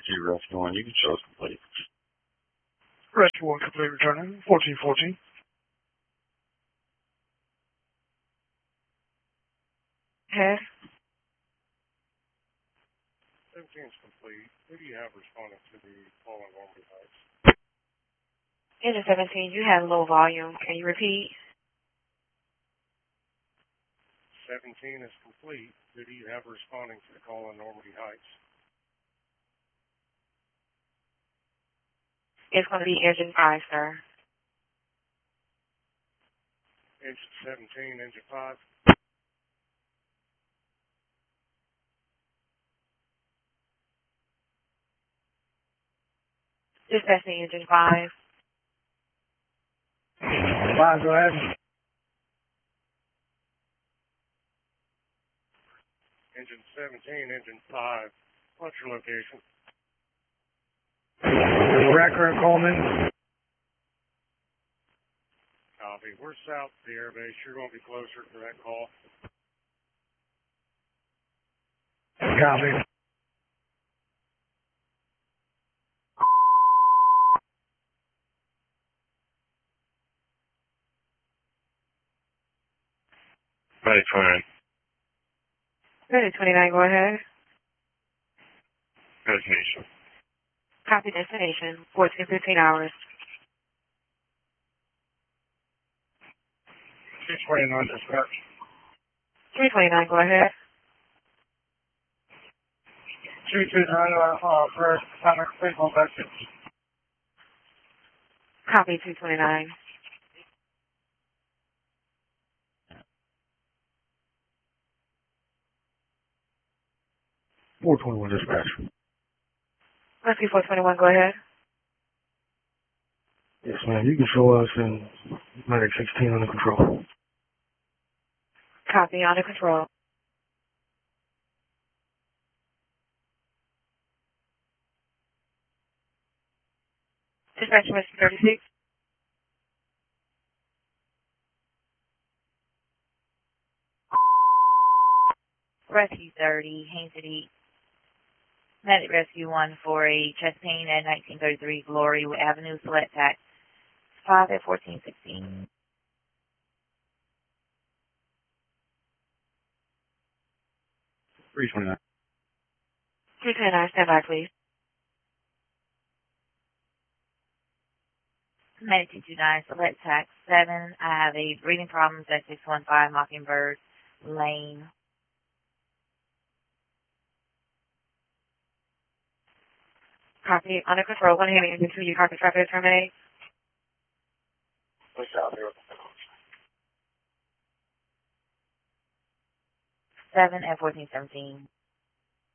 92 Rescue 1, you can show us complete. Rescue 1 complete returning, 1414. Head. 17 is complete. Who do you have responding to the call in Normandy Heights? Engine 17, you have low volume. Can you repeat? 17 is complete. Who do you have responding to the call in Normandy Heights? It's going to be engine 5, sir. Engine 17, engine 5. Dispatching engine 5. 5, go ahead. Engine 17, engine 5. What's your location? Racker and Coleman. Copy. We're south of the airbase. You're going to be closer to that call. Copy. Ready, 29. Ready, 29, go ahead. Destination. Copy destination, 1415 hours. 229 dispatch. 329, go ahead. 229, first, Sonic, please hold back. Copy 229. dispatch. Rescue 421, go ahead. Yes, ma'am. You can show us in Medic 16 under control. Copy, under control. Dispatch Rescue 36. Rescue 30, Haines City. Medic Rescue 1 for a chest pain at 1933 Glory Avenue, Select Tax 5 at 1416. 329. 329, stand by, please. Medic 229, Select Tax 7. I have a breathing problems at 615 Mockingbird Lane. Copy, under control. 1 heavy engine 2, you copy traffic terminate. Push out here. 7 at 1417.